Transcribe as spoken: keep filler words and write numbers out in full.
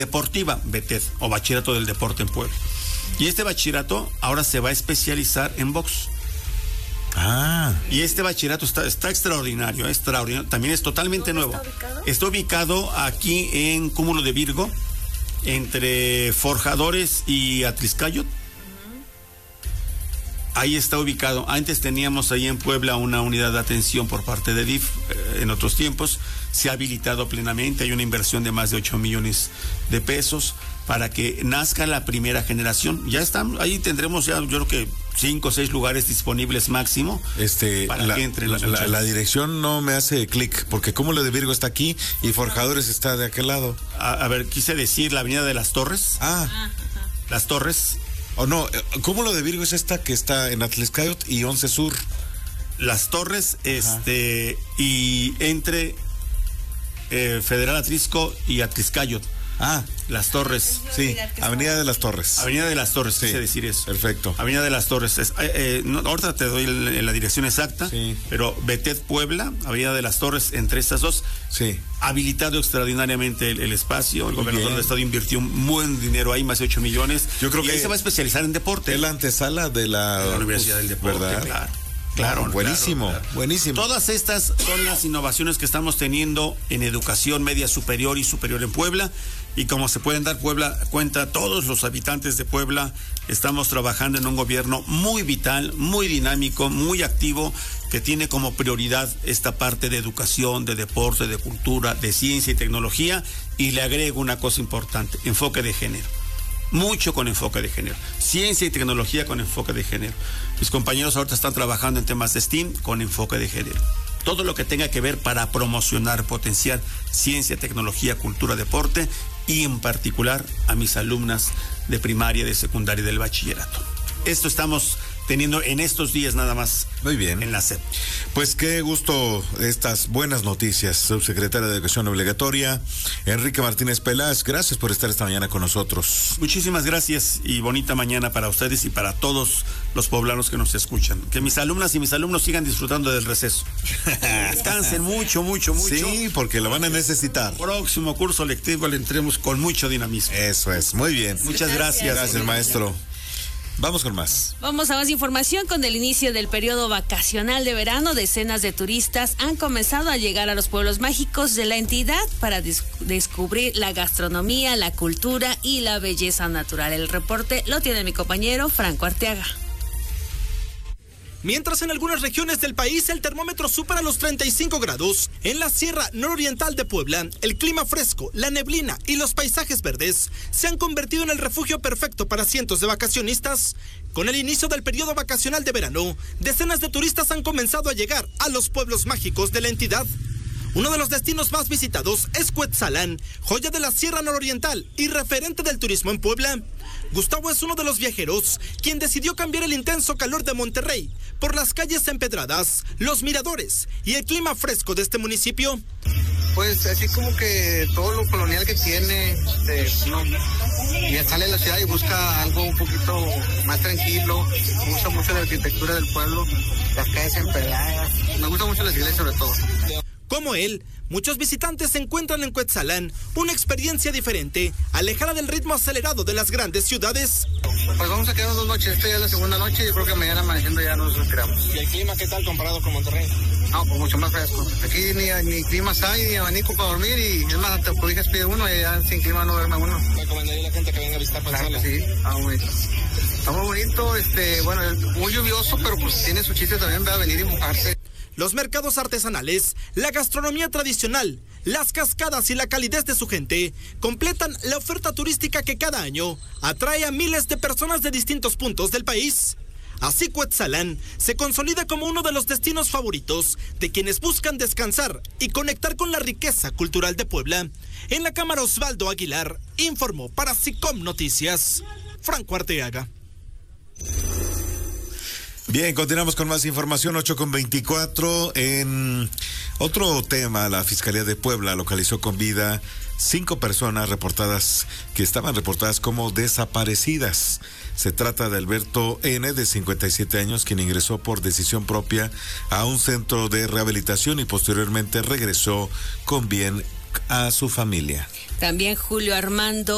deportiva, B T E D, o Bachillerato del Deporte en Puebla. Y este bachillerato ahora se va a especializar en box. Ah. Y este bachillerato está, está extraordinario, extraordinario. También es totalmente nuevo. ¿Está ubicado? Está ubicado aquí en Cúmulo de Virgo, entre Forjadores y Atliscayot. Ahí está ubicado. Antes teníamos ahí en Puebla una unidad de atención por parte de D I F, eh, en otros tiempos. Se ha habilitado plenamente. Hay una inversión de más de ocho millones de pesos para que nazca la primera generación. Ya están, ahí tendremos ya, yo creo que cinco o seis lugares disponibles máximo. Este, para la, que entren los la, muchachos. la dirección no me hace clic, porque Cúmulo de Virgo está aquí y Forjadores está de aquel lado. A, a ver, quise decir la avenida de las Torres. Ah. Las Torres. O no, Cúmulo de Virgo es esta que está en Atliscayot y once Sur. Las Torres, este, y entre eh, Federal Atlisco y Atliscayot. Ah, Las Torres. sí, Avenida de las Torres. Avenida de las Torres, Sí, quise decir eso. perfecto. Avenida de las Torres. Es, eh, eh, no, ahorita te doy el- la dirección exacta, Sí. pero B T E D Puebla, Avenida de las Torres, entre estas dos. Sí. Habilitado extraordinariamente el, el espacio. El Muy gobernador bien. del estado invirtió un buen dinero ahí, más de ocho millones. Yo creo y que ahí se va a especializar en deporte. Es la antesala de la, De la Universidad del Deporte, ¿verdad? claro. Claro, No, buenísimo, claro, claro. buenísimo. Todas estas son las innovaciones que estamos teniendo en educación media superior y superior en Puebla. Y como se pueden dar Puebla cuenta, todos los habitantes de Puebla estamos trabajando en un gobierno muy vital, muy dinámico, muy activo, que tiene como prioridad esta parte de educación, de deporte, de cultura, de ciencia y tecnología. Y le agrego una cosa importante, enfoque de género. Mucho con enfoque de género. Ciencia y tecnología con enfoque de género. Mis compañeros ahorita están trabajando en temas de STEAM con enfoque de género. Todo lo que tenga que ver para promocionar, potenciar ciencia, tecnología, cultura, deporte y en particular a mis alumnas de primaria, de secundaria y del bachillerato. Esto estamos teniendo en estos días nada más. Muy bien. En la S E P. Pues qué gusto estas buenas noticias, subsecretaria de Educación Obligatoria, Enrique Martínez Pelaz, gracias por estar esta mañana con nosotros. Muchísimas gracias y bonita mañana para ustedes y para todos los poblanos que nos escuchan. Que mis alumnas y mis alumnos sigan disfrutando del receso. Descansen mucho, mucho, mucho. Sí, porque lo van a necesitar. Próximo curso lectivo le entremos con mucho dinamismo. Eso es, muy bien. Muchas gracias. Gracias, maestro. Vamos con más. Vamos a más información. Con el inicio del periodo vacacional de verano, decenas de turistas han comenzado a llegar a los pueblos mágicos de la entidad para des- descubrir la gastronomía, la cultura y la belleza natural. El reporte lo tiene mi compañero Franco Arteaga. Mientras en algunas regiones del país el termómetro supera los treinta y cinco grados, en la Sierra Nororiental de Puebla, el clima fresco, la neblina y los paisajes verdes se han convertido en el refugio perfecto para cientos de vacacionistas. Con el inicio del periodo vacacional de verano, decenas de turistas han comenzado a llegar a los pueblos mágicos de la entidad. Uno de los destinos más visitados es Cuetzalan, joya de la Sierra Nororiental y referente del turismo en Puebla. Gustavo es uno de los viajeros quien decidió cambiar el intenso calor de Monterrey por las calles empedradas, los miradores y el clima fresco de este municipio. Pues así como que todo lo colonial que tiene, este, uno ya sale de la ciudad y busca algo un poquito más tranquilo. Me gusta mucho la arquitectura del pueblo, las calles empedradas, me gusta mucho la iglesia sobre todo. Como él, muchos visitantes encuentran en Cuetzalan una experiencia diferente, alejada del ritmo acelerado de las grandes ciudades. Pues vamos a quedarnos dos noches, esta ya es la segunda noche y yo creo que mañana amaneciendo ya nos retiramos. ¿Y el clima qué tal comparado con Monterrey? No, pues mucho más fresco. Aquí ni, ni climas hay, ni abanico para dormir y es más, te cobijas pide uno y ya sin clima no duerme uno. ¿Recomendaría a la gente que venga a visitar Claro que sí, está muy bonito. Está muy bonito, este, bueno, muy lluvioso, pero pues tiene su chiste también, va a venir y mojarse. Los mercados artesanales, la gastronomía tradicional, las cascadas y la calidez de su gente completan la oferta turística que cada año atrae a miles de personas de distintos puntos del país. Así Cuetzalan se consolida como uno de los destinos favoritos de quienes buscan descansar y conectar con la riqueza cultural de Puebla. En la cámara Osvaldo Aguilar informó para SICOM Noticias, Franco Arteaga. Bien, continuamos con más información, ocho con veinticuatro. En otro tema, la Fiscalía de Puebla localizó con vida cinco personas reportadas que estaban reportadas como desaparecidas. Se trata de Alberto N., de cincuenta y siete años, quien ingresó por decisión propia a un centro de rehabilitación y posteriormente regresó con bien a su familia. También Julio Armando